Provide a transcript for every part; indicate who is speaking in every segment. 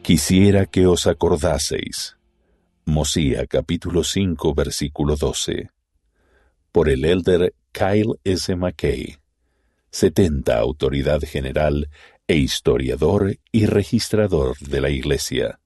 Speaker 1: Quisiera que os acordaseis. Mosía capítulo 5 versículo 12. Por el elder Kyle S. McKay, 70 autoridad general e historiador y registrador de la Iglesia.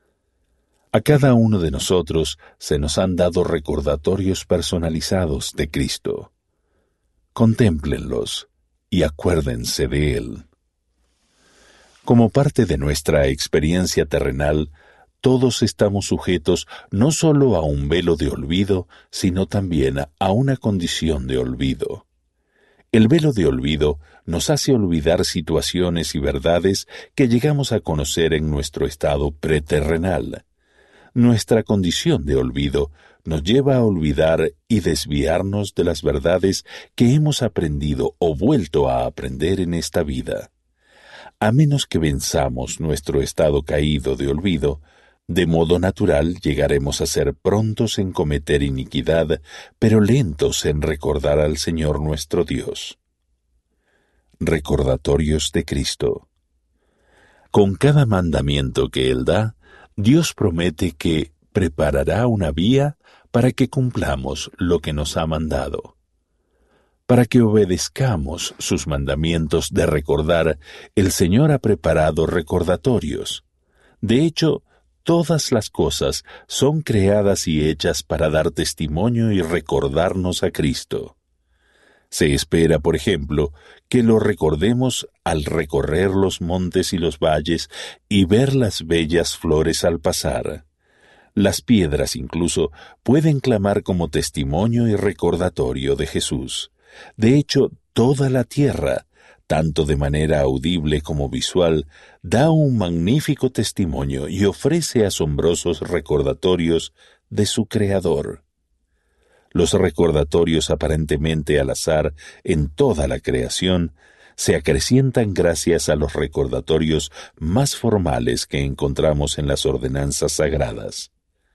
Speaker 1: A cada uno de nosotros se nos han dado recordatorios personalizados de Cristo. Contémplenlos y acuérdense de Él. Como parte de nuestra experiencia terrenal, todos estamos sujetos no solo a un velo de olvido, sino también a una condición de olvido. El velo de olvido nos hace olvidar situaciones y verdades que llegamos a conocer en nuestro estado preterrenal. Nuestra condición de olvido nos lleva a olvidar y desviarnos de las verdades que hemos aprendido o vuelto a aprender en esta vida. A menos que venzamos nuestro estado caído de olvido, de modo natural llegaremos a ser prontos en cometer iniquidad, pero lentos en recordar al Señor nuestro Dios. Recordatorios de Cristo. Con cada mandamiento que Él da, Dios promete que preparará una vía para que cumplamos lo que nos ha mandado. Para que obedezcamos sus mandamientos de recordar, el Señor ha preparado recordatorios. De hecho, todas las cosas son creadas y hechas para dar testimonio y recordarnos a Cristo. Se espera, por ejemplo, que lo recordemos al recorrer los montes y los valles y ver las bellas flores al pasar. Las piedras incluso pueden clamar como testimonio y recordatorio de Jesús. De hecho, toda la tierra, tanto de manera audible como visual, da un magnífico testimonio y ofrece asombrosos recordatorios de su Creador. Los recordatorios aparentemente al azar en toda la creación se acrecientan gracias a los recordatorios más formales que encontramos en las ordenanzas sagradas.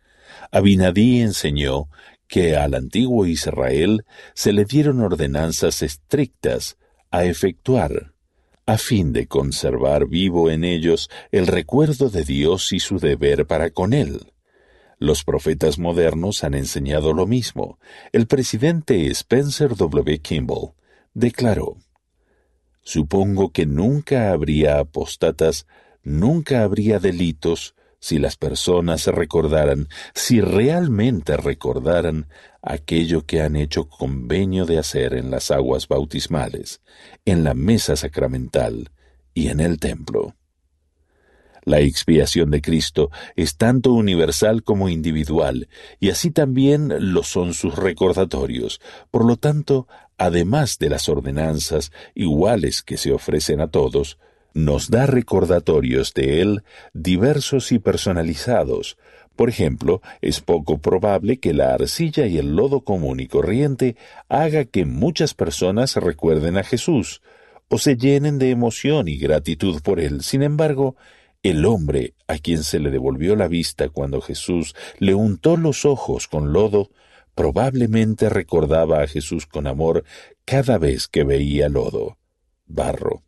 Speaker 1: Abinadí enseñó que al antiguo Israel se le dieron ordenanzas estrictas a efectuar, a fin de conservar vivo en ellos el recuerdo de Dios y su deber para con Él. Los profetas modernos han enseñado lo mismo. El presidente Spencer W. Kimball declaró: «Supongo que nunca habría apóstatas, nunca habría delitos, si las personas se recordaran, si realmente recordaran aquello que han hecho convenio de hacer en las aguas bautismales, en la mesa sacramental y en el templo». La expiación de Cristo es tanto universal como individual, y así también lo son sus recordatorios. Por lo tanto, además de las ordenanzas iguales que se ofrecen a todos, nos da recordatorios de Él diversos y personalizados. Por ejemplo, es poco probable que la arcilla y el lodo común y corriente haga que muchas personas recuerden a Jesús, o se llenen de emoción y gratitud por Él. Sin embargo, el hombre a quien se le devolvió la vista cuando Jesús le untó los ojos con lodo, probablemente recordaba a Jesús con amor cada vez que veía lodo, barro.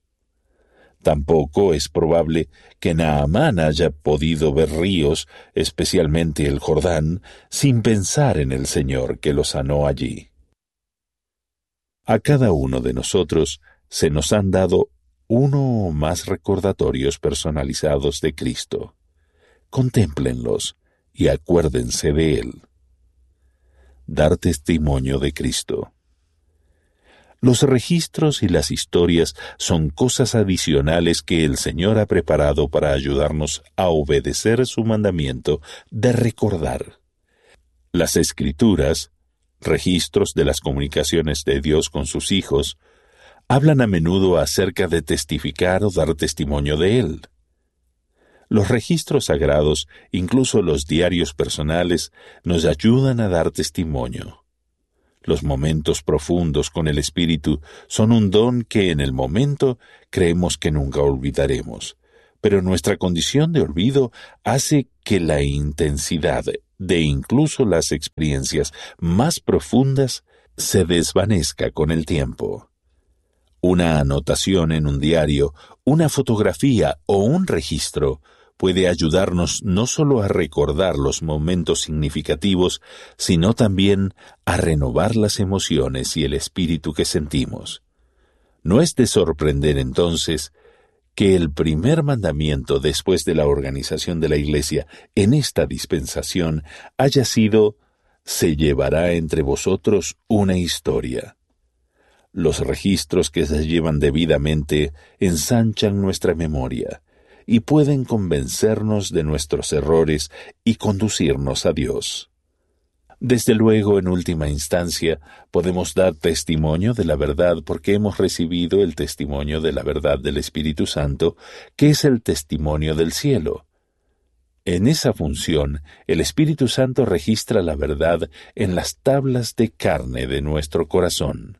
Speaker 1: Tampoco es probable que Naamán haya podido ver ríos, especialmente el Jordán, sin pensar en el Señor que lo sanó allí. A cada uno de nosotros se nos han dado uno o más recordatorios personalizados de Cristo. Contémplenlos y acuérdense de Él. Dar testimonio de Cristo. Los registros y las historias son cosas adicionales que el Señor ha preparado para ayudarnos a obedecer su mandamiento de recordar. Las Escrituras, registros de las comunicaciones de Dios con sus hijos, hablan a menudo acerca de testificar o dar testimonio de Él. Los registros sagrados, incluso los diarios personales, nos ayudan a dar testimonio. Los momentos profundos con el Espíritu son un don que en el momento creemos que nunca olvidaremos, pero nuestra condición de olvido hace que la intensidad de incluso las experiencias más profundas se desvanezca con el tiempo. Una anotación en un diario, una fotografía o un registro puede ayudarnos no solo a recordar los momentos significativos, sino también a renovar las emociones y el espíritu que sentimos. No es de sorprender entonces que el primer mandamiento después de la organización de la Iglesia en esta dispensación haya sido: «Se llevará entre vosotros una historia». Los registros que se llevan debidamente ensanchan nuestra memoria y pueden convencernos de nuestros errores y conducirnos a Dios. Desde luego, en última instancia, podemos dar testimonio de la verdad porque hemos recibido el testimonio de la verdad del Espíritu Santo, que es el testimonio del cielo. En esa función, el Espíritu Santo registra la verdad en las tablas de carne de nuestro corazón.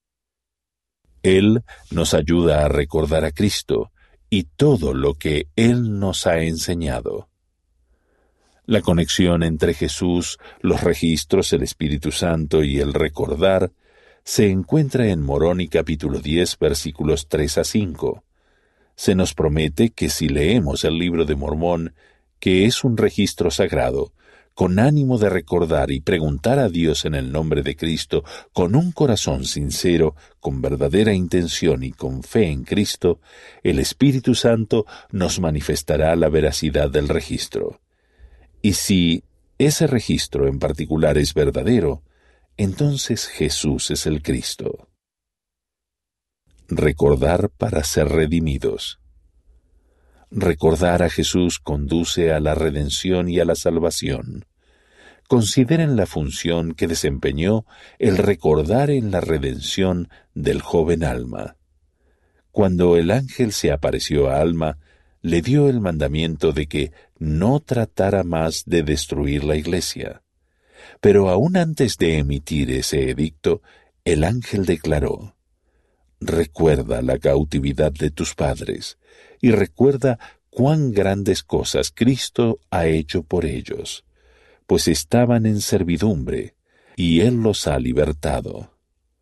Speaker 1: Él nos ayuda a recordar a Cristo y todo lo que Él nos ha enseñado. La conexión entre Jesús, los registros, el Espíritu Santo y el recordar se encuentra en Moroni capítulo 10, versículos 3 a 5. Se nos promete que si leemos el libro de Mormón, que es un registro sagrado, con ánimo de recordar y preguntar a Dios en el nombre de Cristo, con un corazón sincero, con verdadera intención y con fe en Cristo, el Espíritu Santo nos manifestará la veracidad del registro. Y si ese registro en particular es verdadero, entonces Jesús es el Cristo. Recordar para ser redimidos. Recordar a Jesús conduce a la redención y a la salvación. Consideren la función que desempeñó el recordar en la redención del joven Alma. Cuando el ángel se apareció a Alma, le dio el mandamiento de que no tratara más de destruir la iglesia. Pero aún antes de emitir ese edicto, el ángel declaró: «Recuerda la cautividad de tus padres, y recuerda cuán grandes cosas Cristo ha hecho por ellos, pues estaban en servidumbre, y Él los ha libertado».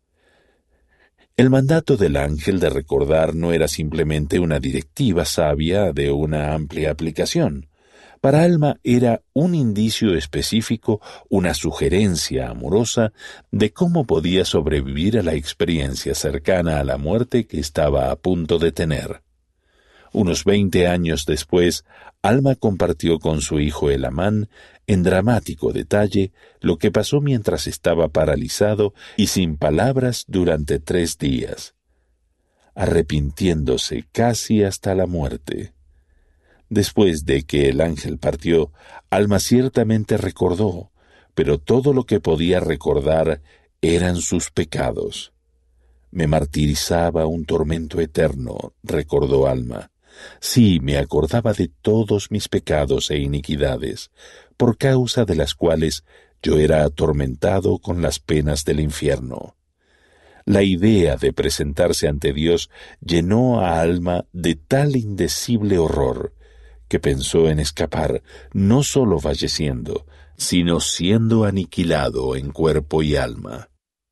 Speaker 1: El mandato del ángel de recordar no era simplemente una directiva sabia de una amplia aplicación. Para Alma era un indicio específico, una sugerencia amorosa de cómo podía sobrevivir a la experiencia cercana a la muerte que estaba a punto de tener. Unos 20 años después, Alma compartió con su hijo Elamán, en dramático detalle, lo que pasó mientras estaba paralizado y sin palabras durante 3 días, arrepintiéndose casi hasta la muerte. Después de que el ángel partió, Alma ciertamente recordó, pero todo lo que podía recordar eran sus pecados. «Me martirizaba un tormento eterno», recordó Alma. «Sí, me acordaba de todos mis pecados e iniquidades, por causa de las cuales yo era atormentado con las penas del infierno». La idea de presentarse ante Dios llenó a Alma de tal indecible horror que pensó en escapar, no solo falleciendo, sino siendo aniquilado en cuerpo y alma.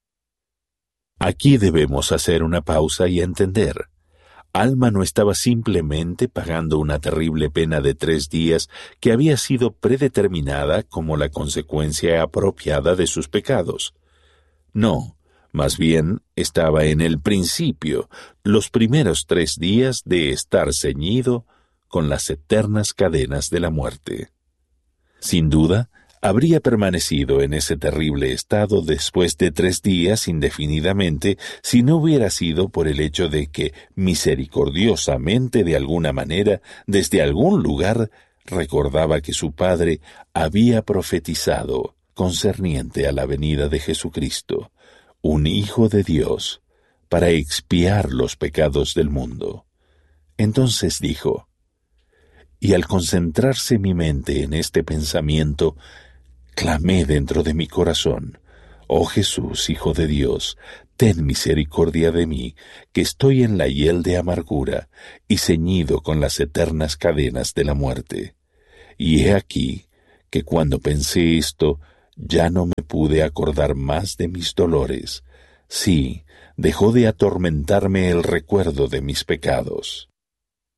Speaker 1: Aquí debemos hacer una pausa y entender. Alma no estaba simplemente pagando una terrible pena de 3 días que había sido predeterminada como la consecuencia apropiada de sus pecados. No, más bien estaba en el principio, los primeros 3 días de estar ceñido con las eternas cadenas de la muerte. Sin duda, habría permanecido en ese terrible estado después de 3 días indefinidamente si no hubiera sido por el hecho de que, misericordiosamente de alguna manera, desde algún lugar, recordaba que su padre había profetizado concerniente a la venida de Jesucristo, un Hijo de Dios, para expiar los pecados del mundo. Entonces dijo: «Y al concentrarse mi mente en este pensamiento, clamé dentro de mi corazón: Oh Jesús, Hijo de Dios, ten misericordia de mí, que estoy en la hiel de amargura y ceñido con las eternas cadenas de la muerte». Y he aquí que cuando pensé esto, ya no me pude acordar más de mis dolores. Sí, dejó de atormentarme el recuerdo de mis pecados.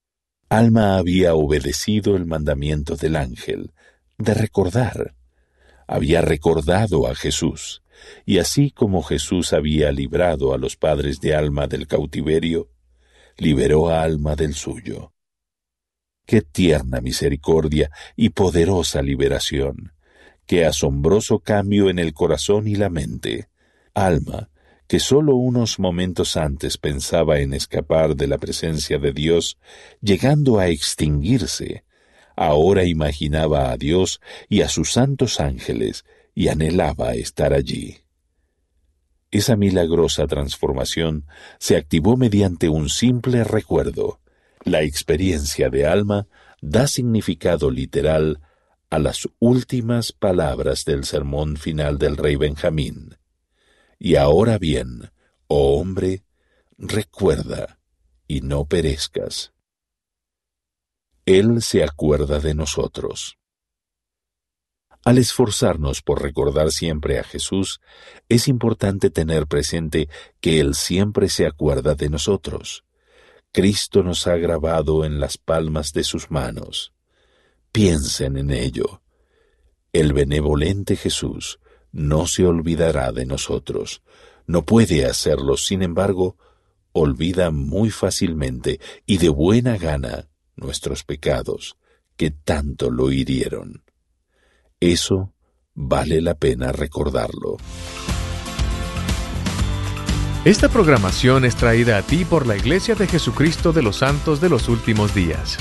Speaker 1: Alma había obedecido el mandamiento del ángel de recordar. Había recordado a Jesús, y así como Jesús había librado a los padres de Alma del cautiverio, liberó a Alma del suyo. ¡Qué tierna misericordia y poderosa liberación! ¡Qué asombroso cambio en el corazón y la mente! Alma, que sólo unos momentos antes pensaba en escapar de la presencia de Dios, llegando a extinguirse, ahora imaginaba a Dios y a sus santos ángeles y anhelaba estar allí. Esa milagrosa transformación se activó mediante un simple recuerdo. La experiencia de Alma da significado literal a las últimas palabras del sermón final del rey Benjamín. Y ahora bien, oh hombre, recuerda y no perezcas. Él se acuerda de nosotros. Al esforzarnos por recordar siempre a Jesús, es importante tener presente que Él siempre se acuerda de nosotros. Cristo nos ha grabado en las palmas de sus manos. Piensen en ello. El benevolente Jesús no se olvidará de nosotros. No puede hacerlo, sin embargo, olvida muy fácilmente y de buena gana nuestros pecados, que tanto lo hirieron. Eso vale la pena recordarlo.
Speaker 2: Esta programación es traída a ti por la Iglesia de Jesucristo de los Santos de los Últimos Días.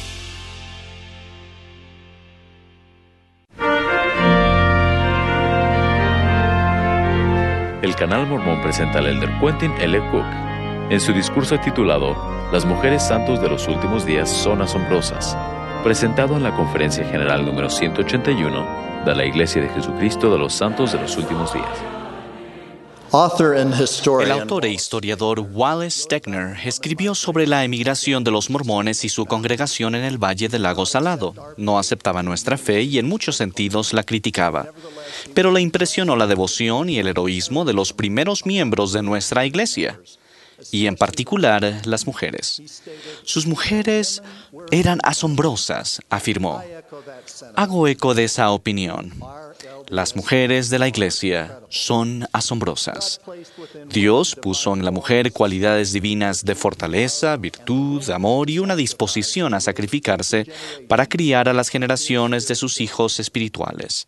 Speaker 3: El Canal Mormón presenta al Elder Quentin L. Cook en su discurso titulado Las mujeres santos de los últimos días son asombrosas, presentado en la Conferencia General número 181 de la Iglesia de Jesucristo de los Santos de los Últimos Días.
Speaker 4: El autor e historiador Wallace Stegner escribió sobre la emigración de los mormones y su congregación en el Valle del Lago Salado. No aceptaba nuestra fe y en muchos sentidos la criticaba. Pero le impresionó la devoción y el heroísmo de los primeros miembros de nuestra iglesia, y en particular las mujeres. Sus mujeres eran asombrosas, afirmó. Hago eco de esa opinión. Las mujeres de la iglesia son asombrosas. Dios puso en la mujer cualidades divinas de fortaleza, virtud, amor y una disposición a sacrificarse para criar a las generaciones de sus hijos espirituales.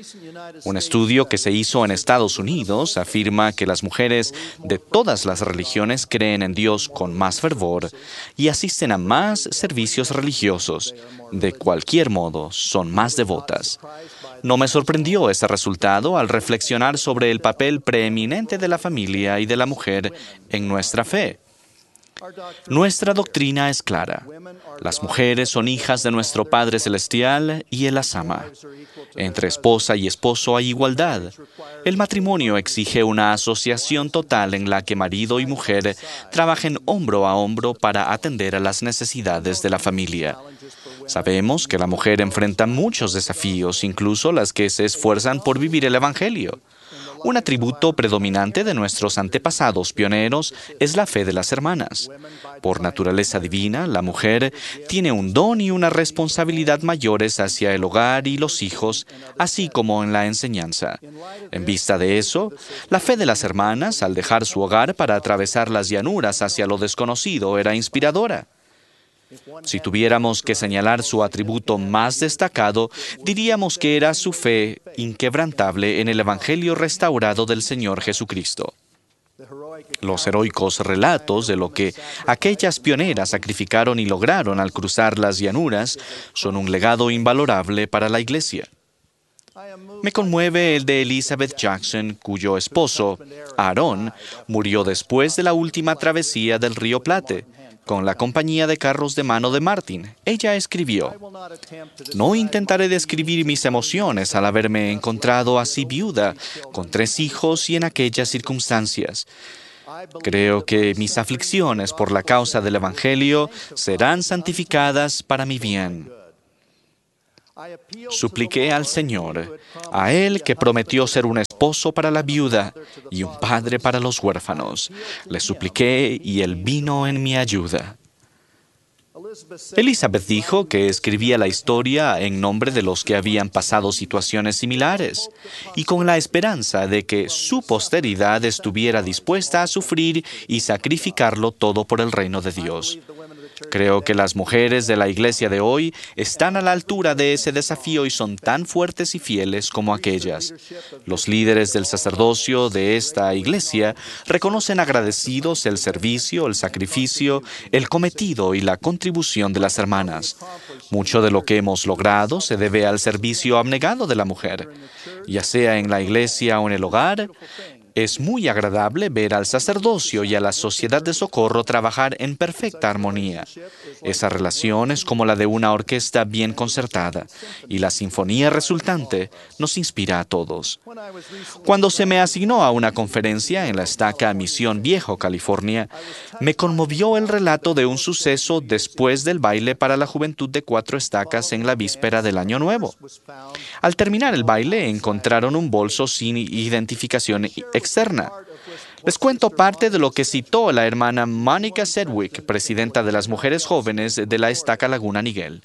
Speaker 4: Un estudio que se hizo en Estados Unidos afirma que las mujeres de todas las religiones creen en Dios con más fervor y asisten a más servicios religiosos. De cualquier modo, son más devotas. No me sorprendió ese resultado al reflexionar sobre el papel preeminente de la familia y de la mujer en nuestra fe. Nuestra doctrina es clara. Las mujeres son hijas de nuestro Padre Celestial y Él las ama. Entre esposa y esposo hay igualdad. El matrimonio exige una asociación total en la que marido y mujer trabajen hombro a hombro para atender a las necesidades de la familia. Sabemos que la mujer enfrenta muchos desafíos, incluso las que se esfuerzan por vivir el Evangelio. Un atributo predominante de nuestros antepasados pioneros es la fe de las hermanas. Por naturaleza divina, la mujer tiene un don y una responsabilidad mayores hacia el hogar y los hijos, así como en la enseñanza. En vista de eso, la fe de las hermanas, al dejar su hogar para atravesar las llanuras hacia lo desconocido, era inspiradora. Si tuviéramos que señalar su atributo más destacado, diríamos que era su fe inquebrantable en el Evangelio restaurado del Señor Jesucristo. Los heroicos relatos de lo que aquellas pioneras sacrificaron y lograron al cruzar las llanuras son un legado invalorable para la Iglesia. Me conmueve el de Elizabeth Jackson, cuyo esposo, Aarón, murió después de la última travesía del río Platte, con la compañía de carros de mano de Martin. Ella escribió: No intentaré describir mis emociones al haberme encontrado así viuda, con 3 hijos y en aquellas circunstancias. Creo que mis aflicciones por la causa del Evangelio serán santificadas para mi bien. Supliqué al Señor, a Él que prometió ser un esposo para la viuda y un padre para los huérfanos. Le supliqué y Él vino en mi ayuda. Elizabeth dijo que escribía la historia en nombre de los que habían pasado situaciones similares y con la esperanza de que su posteridad estuviera dispuesta a sufrir y sacrificarlo todo por el reino de Dios. Creo que las mujeres de la iglesia de hoy están a la altura de ese desafío y son tan fuertes y fieles como aquellas. Los líderes del sacerdocio de esta iglesia reconocen agradecidos el servicio, el sacrificio, el cometido y la contribución de las hermanas. Mucho de lo que hemos logrado se debe al servicio abnegado de la mujer, ya sea en la iglesia o en el hogar. Es muy agradable ver al sacerdocio y a la sociedad de socorro trabajar en perfecta armonía. Esa relación es como la de una orquesta bien concertada, y la sinfonía resultante nos inspira a todos. Cuando se me asignó a una conferencia en la estaca Misión Viejo, California, me conmovió el relato de un suceso después del baile para la juventud de 4 estacas en la víspera del Año Nuevo. Al terminar el baile, encontraron un bolso sin identificación externa. Les cuento parte de lo que citó la hermana Mónica Sedgwick, presidenta de las mujeres jóvenes de la estaca Laguna Niguel.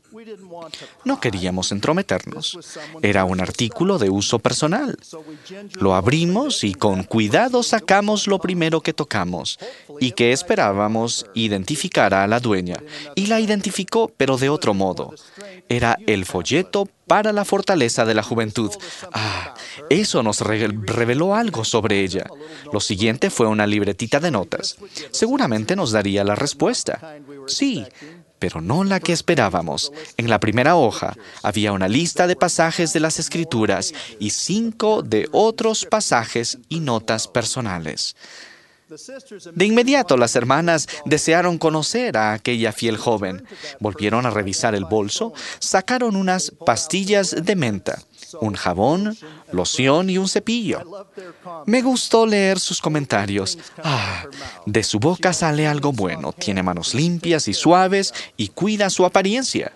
Speaker 4: No queríamos entrometernos. Era un artículo de uso personal. Lo abrimos y con cuidado sacamos lo primero que tocamos y que esperábamos identificara a la dueña. Y la identificó, pero de otro modo. Era el folleto para la fortaleza de la juventud. Eso nos reveló algo sobre ella. Lo siguiente fue una libretita de notas. Seguramente nos daría la respuesta. Sí, pero no la que esperábamos. En la primera hoja había una lista de pasajes de las Escrituras y 5 de otros pasajes y notas personales. De inmediato las hermanas desearon conocer a aquella fiel joven. Volvieron a revisar el bolso, sacaron unas pastillas de menta, un jabón, loción y un cepillo. Me gustó leer sus comentarios. De su boca sale algo bueno, tiene manos limpias y suaves y cuida su apariencia.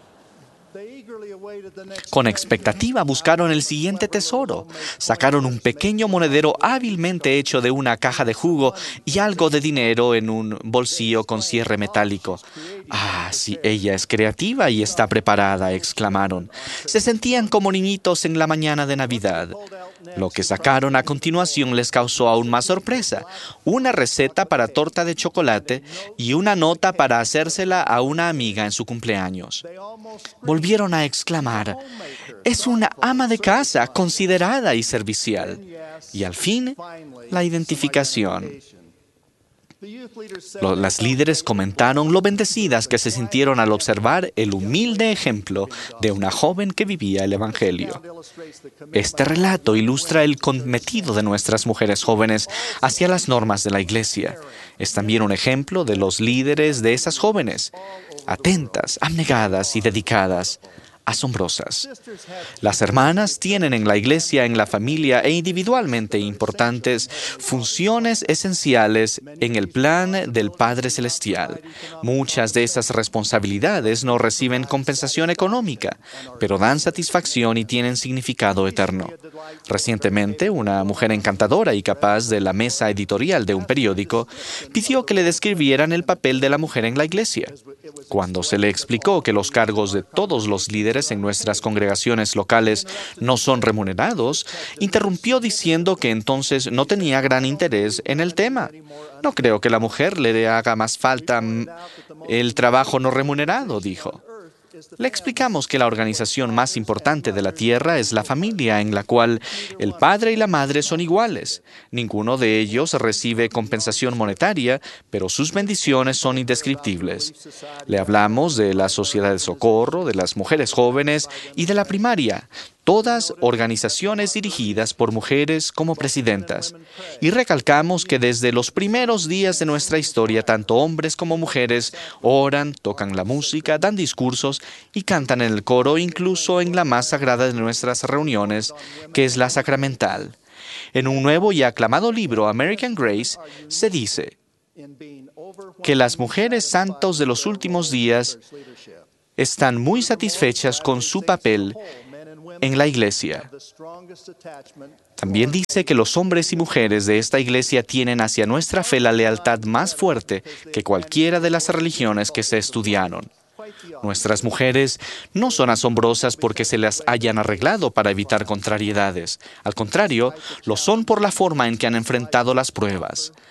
Speaker 4: Con expectativa buscaron el siguiente tesoro. Sacaron un pequeño monedero hábilmente hecho de una caja de jugo y algo de dinero en un bolsillo con cierre metálico. Sí, ella es creativa y está preparada, exclamaron. Se sentían como niñitos en la mañana de Navidad. Lo que sacaron a continuación les causó aún más sorpresa. Una receta para torta de chocolate y una nota para hacérsela a una amiga en su cumpleaños. Volvieron a exclamar, es una ama de casa considerada y servicial. Y al fin, la identificación. Las líderes comentaron lo bendecidas que se sintieron al observar el humilde ejemplo de una joven que vivía el Evangelio. Este relato ilustra el cometido de nuestras mujeres jóvenes hacia las normas de la Iglesia. Es también un ejemplo de los líderes de esas jóvenes, atentas, abnegadas y dedicadas. Asombrosas. Las hermanas tienen en la iglesia, en la familia e individualmente importantes funciones esenciales en el plan del Padre Celestial. Muchas de esas responsabilidades no reciben compensación económica, pero dan satisfacción y tienen significado eterno. Recientemente, una mujer encantadora y capaz de la mesa editorial de un periódico pidió que le describieran el papel de la mujer en la iglesia. Cuando se le explicó que los cargos de todos los líderes en nuestras congregaciones locales no son remunerados, interrumpió diciendo que entonces no tenía gran interés en el tema. No creo que la mujer le haga más falta el trabajo no remunerado, dijo. Le explicamos que la organización más importante de la tierra es la familia, en la cual el padre y la madre son iguales. Ninguno de ellos recibe compensación monetaria, pero sus bendiciones son indescriptibles. Le hablamos de la sociedad de socorro, de las mujeres jóvenes y de la primaria, todas organizaciones dirigidas por mujeres como presidentas. Y recalcamos que desde los primeros días de nuestra historia, tanto hombres como mujeres oran, tocan la música, dan discursos y cantan en el coro, incluso en la más sagrada de nuestras reuniones, que es la sacramental. En un nuevo y aclamado libro, American Grace, se dice que las mujeres santos de los últimos días están muy satisfechas con su papel en la iglesia. También dice que los hombres y mujeres de esta iglesia tienen hacia nuestra fe la lealtad más fuerte que cualquiera de las religiones que se estudiaron. Nuestras mujeres no son asombrosas porque se las hayan arreglado para evitar contrariedades. Al contrario, lo son por la forma en que han enfrentado las pruebas.